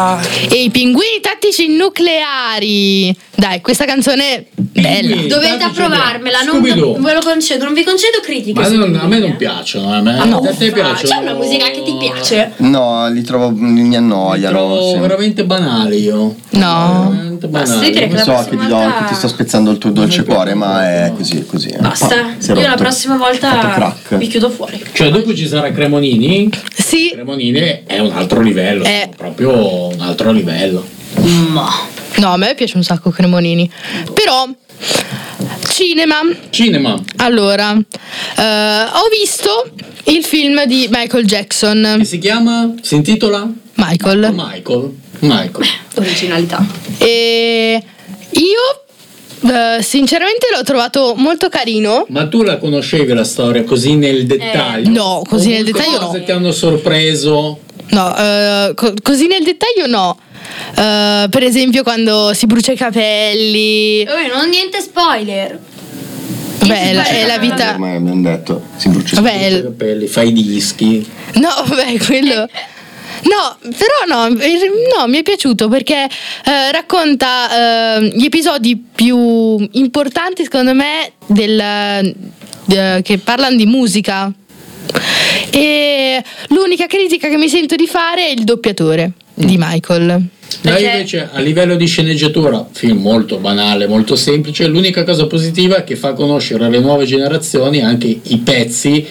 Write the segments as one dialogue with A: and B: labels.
A: E i pinguini tattici nucleari. Dai, questa canzone è bella.
B: Dovete approvarmela, non ve lo concedo, non vi concedo critiche.
C: Ma a me non piacciono, a te piacciono?
B: C'è una musica che ti piace?
D: No, li
C: Li
D: mi annoiano.
C: trovo veramente banali io.
A: No.
C: Veramente
B: Basta,
C: banali.
B: dire che la
D: So
B: prossima
D: che
B: volta...
D: ti sto spezzando il tuo dolce cuore, ma è così.
B: Basta,
D: Si è
B: io la
D: rotto.
B: prossima volta
D: Fatto crack.
B: vi chiudo fuori.
C: Cioè dopo ci sarà Cremonini?
A: Sì.
C: Cremonini è un altro livello, proprio un altro livello.
B: Ma
A: No, a me piace un sacco Cremonini. Però cinema. Allora, ho visto il film di Michael Jackson.
C: Che si chiama? Si intitola?
A: Michael.
B: originalità.
A: E io sinceramente l'ho trovato molto carino.
C: Ma tu la conoscevi la storia così nel dettaglio?
A: No, così nel dettaglio no.
C: Cose ti hanno sorpreso?
A: No, così nel dettaglio no. Per esempio quando si brucia i capelli.
B: Non niente spoiler.
A: Beh, è la vita.
D: Ma abbiamo detto, si brucia
A: Vabbè,
C: Capelli, fai i dischi.
A: no, vabbè, quello. No, però no, mi è piaciuto perché racconta gli episodi più importanti secondo me che parlano di musica. E l'unica critica che mi sento di fare è il doppiatore di Michael.
C: Ma invece a livello di sceneggiatura, film molto banale, molto semplice, l'unica cosa positiva è che fa conoscere alle nuove generazioni anche i pezzi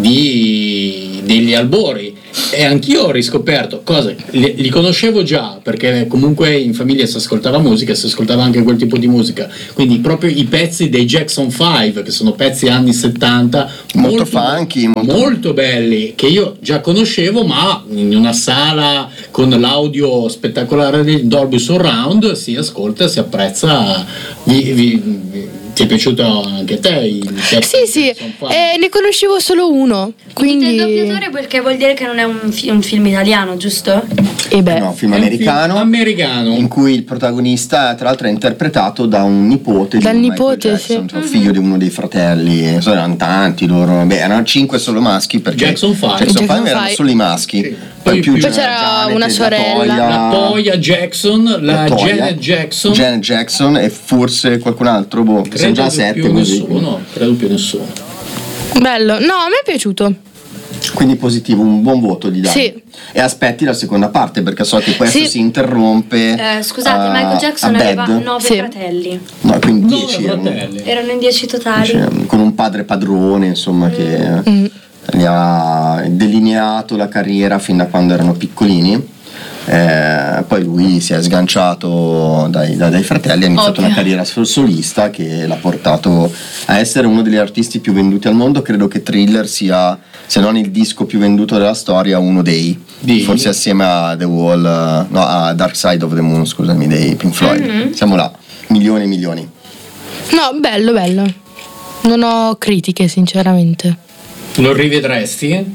C: degli albori. E anch'io ho riscoperto cose, li conoscevo già perché comunque in famiglia si ascoltava musica, si ascoltava anche quel tipo di musica, quindi proprio i pezzi dei Jackson 5 che sono pezzi anni 70
D: molto funky,
C: molto belli, che io già conoscevo, ma in una sala con l'audio spettacolare di Dolby Surround si ascolta, si apprezza. Ti è piaciuto anche a te?
A: Sì, ne conoscevo solo uno. Quindi
B: Il doppiatore perché vuol dire che non è un film italiano, giusto?
D: No, film americano in cui il protagonista tra l'altro è interpretato da un nipote di Michael Jackson,
A: sì.
D: figlio di uno dei fratelli. Erano tanti loro, erano 5 solo maschi perché
C: Jackson 5
D: erano solo i maschi.
C: Sì.
D: Poi
A: c'era una sorella,
D: la
C: Toya Jackson, la Janet Jackson
D: e forse qualcun altro, sono già 7 così.
C: Credo più nessuno.
A: Bello, no, a me è piaciuto.
D: Quindi positivo, un buon voto gli dai.
A: Sì.
D: E aspetti la seconda parte perché so che questo si interrompe.
B: Scusate, Michael Jackson aveva 9 fratelli.
D: No, quindi 10
B: erano in 10 totali.
D: con un padre padrone, insomma, che gli ha delineato la carriera fin da quando erano piccolini. Poi lui si è sganciato dai fratelli, ha iniziato una carriera solista che l'ha portato a essere uno degli artisti più venduti al mondo. Credo che Thriller sia, se non il disco più venduto della storia, uno forse assieme a The Wall, a Dark Side of the Moon, scusami, dei Pink Floyd. Siamo là, milioni e milioni.
A: No, bello. Non ho critiche, sinceramente.
C: Lo rivedresti?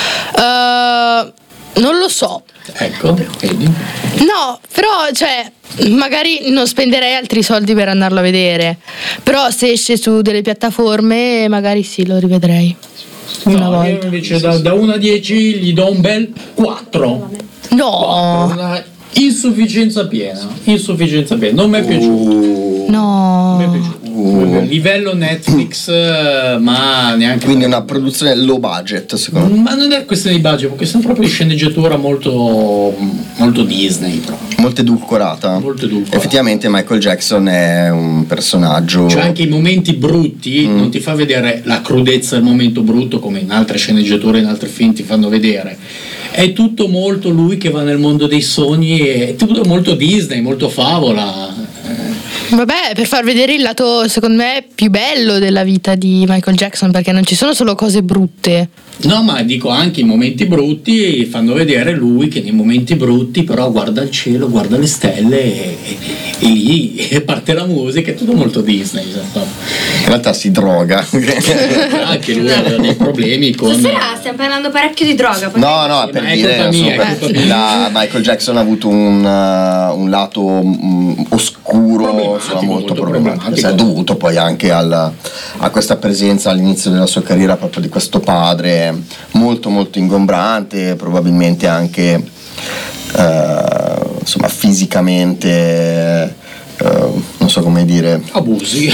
A: Non lo so.
C: Ecco, vedi?
A: No, però magari non spenderei altri soldi per andarlo a vedere. Però se esce su delle piattaforme magari sì, lo rivedrei. Una volta.
C: Io invece da 1 a 10 gli do un bel 4.
A: No.
C: Una insufficienza piena. Non mi è piaciuto.
A: No.
C: Non mi è piaciuto. Livello Netflix, ma neanche.
D: Quindi una produzione low budget, secondo me.
C: Ma non è questione di budget, perché sono proprio sceneggiatura molto Disney.
D: Molto edulcorata. Effettivamente Michael Jackson è un personaggio.
C: Cioè anche i momenti brutti non ti fa vedere la crudezza del momento brutto come in altre sceneggiature, in altri film ti fanno vedere. È tutto molto lui che va nel mondo dei sogni, è tutto molto Disney, molto favola.
A: Vabbè, per far vedere il lato, secondo me, più bello della vita di Michael Jackson, perché non ci sono solo cose brutte.
C: No, ma dico anche i momenti brutti fanno vedere lui che nei momenti brutti però guarda il cielo, guarda le stelle e lì parte la musica, è tutto molto Disney.
D: In realtà si droga.
C: Anche lui aveva dei problemi con.
B: Stasera stiamo parlando parecchio di droga.
D: No, per dire Michael Jackson ha avuto un lato oscuro, molto problematico. È dovuto poi anche a questa presenza all'inizio della sua carriera proprio di questo padre molto molto ingombrante, probabilmente anche fisicamente, non so come dire,
C: Abusi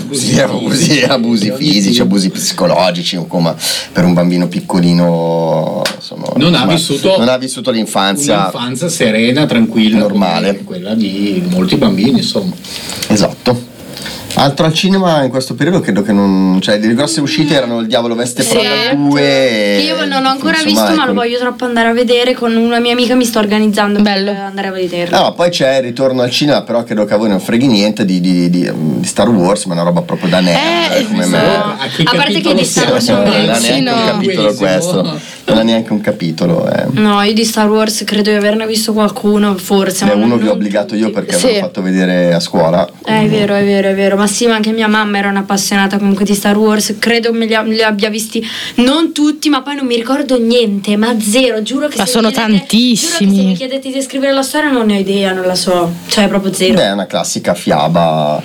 D: fisici, abusi psicologici, insomma, per un bambino piccolino, insomma,
C: non ha vissuto
D: l'infanzia
C: serena, tranquilla,
D: normale,
C: quella di molti bambini, insomma.
D: Esatto. Altro al cinema in questo periodo credo che non, cioè le grosse uscite erano Il Diavolo Veste Prada 2
B: che io non ho ancora visto, ma lo voglio troppo andare a vedere. Con una mia amica mi sto organizzando
A: Bello.
B: per andare a vederlo.
D: No, poi c'è il ritorno al cinema, però credo che a voi non freghi niente di Star Wars, ma è una roba proprio da nerd come me.
B: A parte che di Star Wars
D: non ha
A: Sì,
D: neanche
A: no.
D: un capitolo questo, non ha neanche un capitolo.
B: No, io di Star Wars credo di averne visto qualcuno, forse.
D: È
B: ma
D: uno
B: non-
D: che ho obbligato io perché
A: Sì.
D: avevo fatto vedere a scuola.
B: È vero. Ma sì, ma anche mia mamma era un'appassionata comunque di Star Wars. Credo me li abbia visti non tutti, ma poi non mi ricordo niente, ma zero. Giuro che
A: Ma
B: se
A: sono
B: mi chiedete-
A: tantissimi.
B: Giuro che se mi chiedete di descrivere la storia non ne ho idea, non la so. Cioè, proprio zero.
D: Beh, è una classica fiaba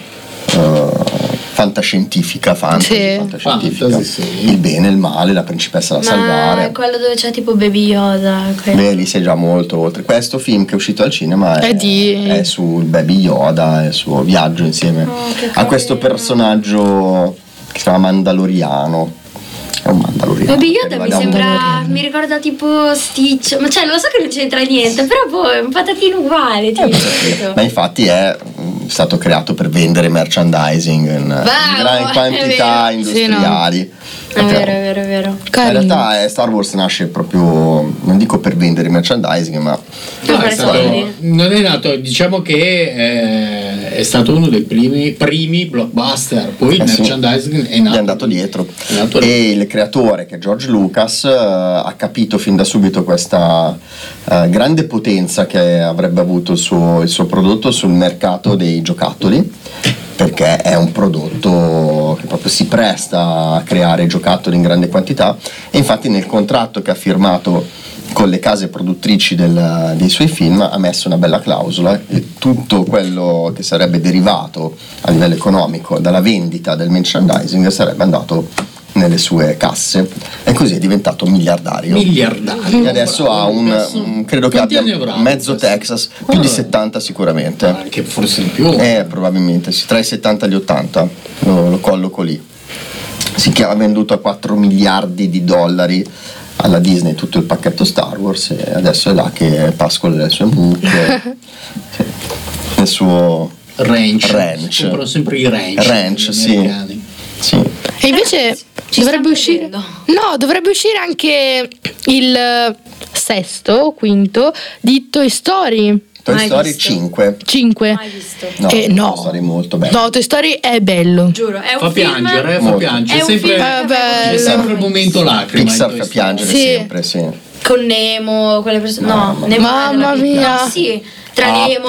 D: fantascientifica,
A: Sì.
C: Fantasy, sì.
D: Il bene, il male, la principessa da
B: Ma
D: salvare.
B: è quello dove c'è tipo Baby Yoda.
D: Beh, lì sei già molto oltre. Questo film che è uscito al cinema è sul Baby Yoda e il suo viaggio insieme
B: che
D: a questo
B: carino.
D: personaggio che si chiama Mandaloriano. È un Mandaloriano.
B: Baby
D: che
B: Yoda mi
D: arriva da un-
B: sembra, mi ricorda tipo Stitch, ma cioè lo so che non c'entra niente, però poi è un patatino uguale, tipo, capito?
D: Ma infatti è stato creato per vendere merchandising in grandi
B: è
D: quantità
B: vero.
D: industriali.
B: È vero.
D: In
A: Carino.
D: realtà Star Wars nasce proprio, non dico per vendere merchandising, ma
B: Per fare soldi.
C: Non è nato, diciamo che è stato uno dei primi blockbuster, poi il
D: sì.
C: merchandising
D: gli è andato dietro.
C: È andato
D: E il creatore, che è George Lucas, ha capito fin da subito questa grande potenza che avrebbe avuto il suo prodotto sul mercato dei giocattoli, perché è un prodotto che proprio si presta a creare giocattoli in grande quantità, e infatti nel contratto che ha firmato con le case produttrici dei suoi film ha messo una bella clausola e tutto quello che sarebbe derivato a livello economico dalla vendita del merchandising sarebbe andato nelle sue casse, e così è diventato miliardario. E adesso ha credo che
C: Quanti
D: abbia
C: anni avrà?
D: mezzo Texas, più di 70 sicuramente.
C: Anche forse di più.
D: Probabilmente sì, tra i 70 e gli 80 lo colloco lì. Ha venduto a 4 miliardi di dollari alla Disney tutto il pacchetto Star Wars, e adesso è là che pascola le sue mucche. Sì. Nel suo
C: Ranch. Comprano sempre i ranch.
D: sì.
C: americani.
D: Sì.
A: E invece
B: Ci
A: dovrebbe
B: sta
A: uscire.
B: prendendo.
A: No, dovrebbe uscire anche il sesto o quinto di Toy Story
D: Toy
B: Mai
D: Story
B: visto.
D: 5.
A: 5.
B: Mai visto.
D: No,
A: No.
D: Toy Story molto bello.
A: No, Toy Story è bello.
B: Giuro, è un
C: Fa
B: film.
C: piangere,
D: Molto.
C: È
B: È un
C: sempre,
B: film
A: che
C: c'è
A: bello.
C: sempre il momento lacrima.
D: Pixar
C: in
D: fa
C: Toy
D: piangere
A: Sì.
D: sempre, sì.
B: Con Nemo, quelle persone. No, Nemo
A: Mamma
B: della piccola.
A: mia.
B: Sì, tra
D: Up.
B: Nemo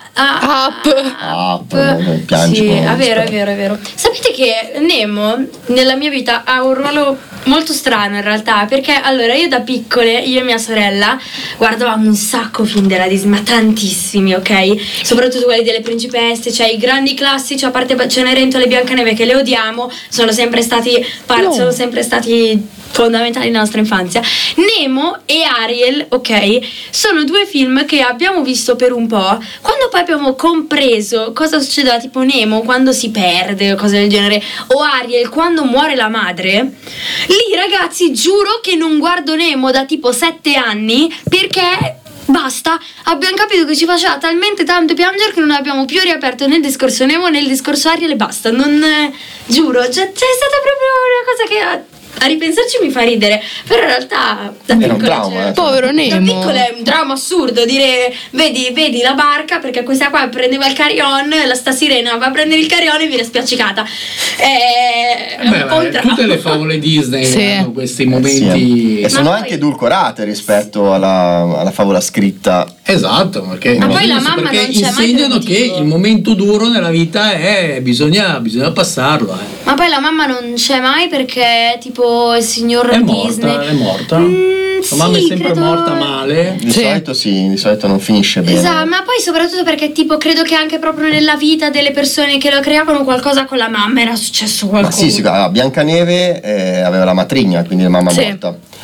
D: Up, piangi
B: Sì,
D: come
B: è vero,
D: sta.
B: è vero. Sapete che Nemo nella mia vita ha un ruolo molto strano in realtà, perché allora io da piccole, io e mia sorella guardavamo un sacco film della Disney, ma tantissimi, ok? Soprattutto quelli delle principesse, cioè i grandi classici, a parte Cenerentola e Biancaneve che le odiamo, sono sempre stati fondamentali nella nostra infanzia. Nemo e Ariel, ok, sono due film che abbiamo visto per un po'. Quando poi abbiamo compreso cosa succedeva, tipo Nemo quando si perde o cose del genere, o Ariel quando muore la madre, lì ragazzi giuro che non guardo Nemo da tipo 7 anni, perché basta, abbiamo capito che ci faceva talmente tanto piangere che non abbiamo più riaperto né il discorso Nemo né il discorso Ariel e basta. Non giuro, c'è stata proprio una cosa che a ripensarci mi fa ridere, però in realtà da
D: Era un
B: piccola,
D: trauma,
A: Povero
B: da
A: Nemo.
B: piccola è un dramma assurdo dire vedi la barca, perché questa qua prendeva il carillon, sta sirena va a prendere il carillon e viene spiaccicata. È un po' un dramma.
C: tutte le favole Disney
A: Sì.
C: hanno questi
D: Sì.
C: momenti.
D: E sono
B: Ma
D: anche
B: poi-
D: edulcorate rispetto alla favola scritta.
C: Esatto, perché,
B: Ma poi la mamma
C: perché
B: non c'è mai per
C: insegnano che
B: motivo.
C: il momento duro nella vita bisogna passarlo.
B: Ma poi la mamma non c'è mai perché tipo il signor Disney
C: È morta.
B: sì,
C: La mamma è sempre
B: credo-
C: morta male.
D: Di
A: Sì.
D: solito sì, di solito non finisce bene.
B: Esatto, ma poi soprattutto perché tipo credo che anche proprio nella vita delle persone che lo creavano qualcosa con la mamma era successo
D: Ma
B: qualcosa.
D: sì, Biancaneve aveva la matrigna, quindi la mamma
A: Sì.
D: morta.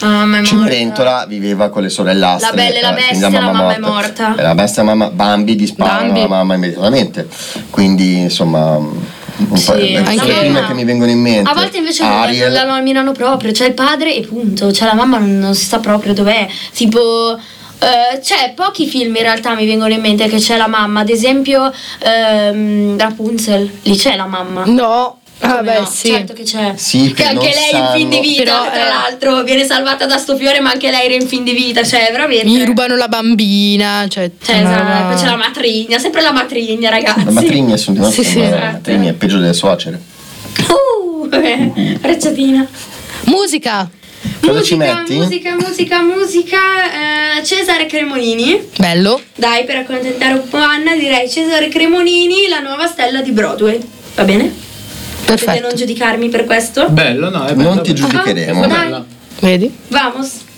B: mamma è morta.
D: Cenerentola viveva con le sorellastre.
B: La Bella e la
D: quindi
B: Bestia, la mamma è morta.
D: La bestia, mamma, Bambi disparano
A: Bambi.
D: la mamma immediatamente. Quindi insomma un po'
B: Sì,
D: sono
A: anche-
D: le prime che mi vengono in mente.
B: A volte invece
D: Ariel,
B: non la nominano proprio, c'è il padre e punto, c'è la mamma non si sa proprio dov'è, tipo c'è pochi film in realtà mi vengono in mente che c'è la mamma, ad esempio Rapunzel, lì c'è la mamma.
A: No, vabbè,
B: No,
A: sì.
B: certo che c'è.
D: Sì,
B: che
D: che
B: anche
D: non
B: lei in fin di
D: sanno.
B: vita,
A: Però,
B: tra l'altro, viene salvata da sto fiore, ma anche lei era in fin di vita, cioè veramente.
A: Mi rubano la bambina, cioè
B: Esatto, poi c'è la matrigna, sempre la matrigna, ragazzi.
D: La matrigna sono
A: Sì, sì.
D: la matrigna è peggio delle suocere.
B: Frecciatina.
A: Musica.
D: Cosa ci metti?
B: Musica, Cesare Cremonini.
A: Bello.
B: Dai, per accontentare un po' Anna, direi Cesare Cremonini, la nuova stella di Broadway. Va bene? Potete
A: Perfetto.
B: non giudicarmi per questo?
C: Bello, no? È bello,
D: Non ti
C: bello.
D: giudicheremo.
B: Ah,
C: Bella.
A: Vedi?
B: Vamos.